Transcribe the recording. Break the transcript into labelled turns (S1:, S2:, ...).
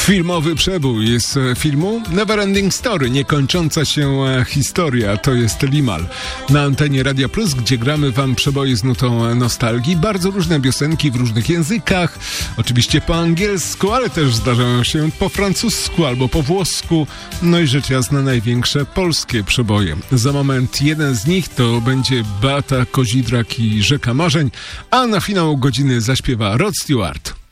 S1: Filmowy przebój z filmu Neverending Story, niekończąca się historia, to jest Limal. Na antenie Radia Plus, gdzie gramy wam przeboje z nutą nostalgii, bardzo różne piosenki w różnych językach, oczywiście po angielsku, ale też zdarzają się po francusku albo po włosku, no i rzecz jasna największe polskie przeboje. Za moment jeden z nich to będzie Beata Kozidrak i Rzeka Marzeń, a na finał godziny zaśpiewa Rod Stewart.